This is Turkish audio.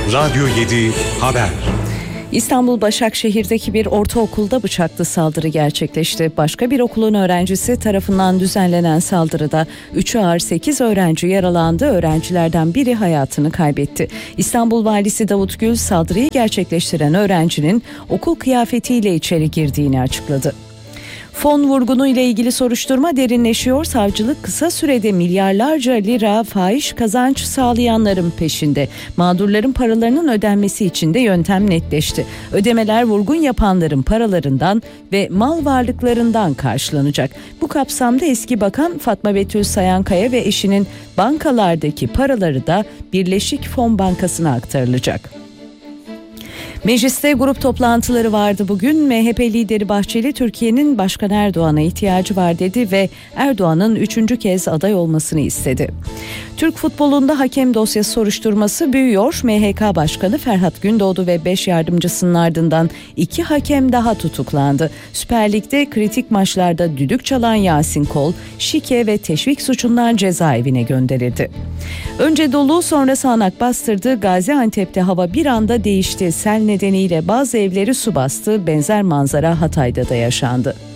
Radyo 7 Haber. İstanbul Başakşehir'deki bir ortaokulda bıçaklı saldırı gerçekleşti. Başka bir okulun öğrencisi tarafından düzenlenen saldırıda 3'ü ağır 8 öğrenci yaralandı. Öğrencilerden biri hayatını kaybetti. İstanbul Valisi Davut Gül saldırıyı gerçekleştiren öğrencinin okul kıyafetiyle içeri girdiğini açıkladı. Fon vurgunu ile ilgili soruşturma derinleşiyor. Savcılık kısa sürede milyarlarca lira fahiş kazanç sağlayanların peşinde. Mağdurların paralarının ödenmesi için de yöntem netleşti. Ödemeler vurgun yapanların paralarından ve mal varlıklarından karşılanacak. Bu kapsamda eski bakan Fatma Betül Sayankaya ve eşinin bankalardaki paraları da Birleşik Fon Bankası'na aktarılacak. Mecliste grup toplantıları vardı bugün. MHP lideri Bahçeli Türkiye'nin Başkan Erdoğan'a ihtiyacı var dedi ve Erdoğan'ın 3. kez aday olmasını istedi. Türk futbolunda hakem dosyası soruşturması büyüyor. MHK Başkanı Ferhat Gündoğdu ve 5 yardımcısının ardından 2 hakem daha tutuklandı. Süper Lig'de kritik maçlarda düdük çalan Yasin Kol, şike ve teşvik suçundan cezaevine gönderildi. Önce dolu sonra sağanak bastırdı. Gaziantep'te hava bir anda değişti. Sel nedeniyle bazı evleri su bastı. Benzer manzara Hatay'da da yaşandı.